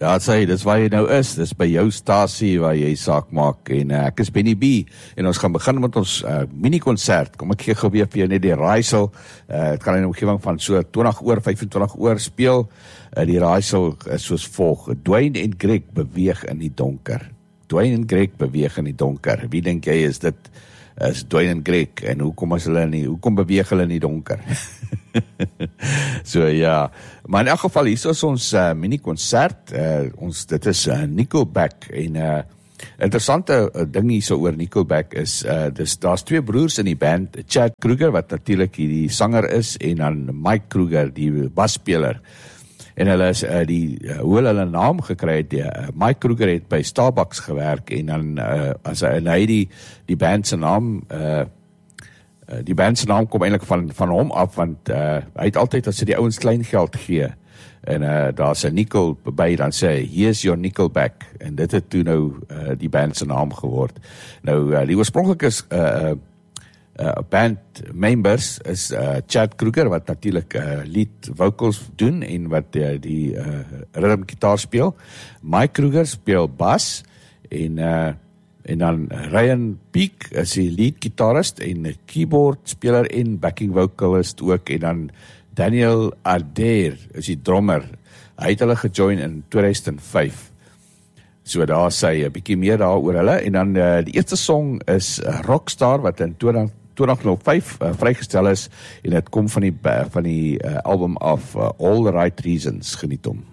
Ja, dis waar jy nou is, dis by jou stasie waar jy saak maak, en ek is Benny B, en ons gaan begin met ons mini-concert. Kom ek gee gou weer vir jou net die raaisel, het kan in die omgewing van so 20 oor, 25 oor speel. Die raaisel is soos volg: Dwayne en Greg beweeg in die donker. Dwayne en Greg beweeg in die donker. Wie dink jy is dit? Is Dwayne en Greg, en hoekom beweeg hulle in die donker? So ja, maar in elk geval, hier is ons mini-concert, dit is Nickelback, en interessante ding hier so oor Nickelback is, daar's twee broers in die band, Chad Kroeger, wat natuurlijk die sanger is, en dan Mike Kroeger, die basspeler. En hulle is, hoe hulle naam gekry het, Mike Kroeger het by Starbucks gewerk, en dan, hy die band se naam, die band se naam kom eintlik van hom af, want hy het altyd, as hy die ouens klein geld gee, en daar's 'n nickel by, dan sê hy, here's your Nickelback, en dit het toe nou die band se naam geword. Nou, die oorspronklike band members is Chad Kroeger, wat natuurlijk lead vocals doen, en wat die rhythm gitaar speel. Mike Kroeger speel bas, en dan Ryan Peake is die lead gitarist, en keyboard speler en backing vocalist ook, en dan Daniel Adair is die drummer. Hy het hulle gejoin in 2005. So daar sê 'n bietjie meer daar oor hulle, en dan die eerste song is Rockstar, wat in 2005 vrygestel is, en het kom van die album af All the Right Reasons. Geniet hom.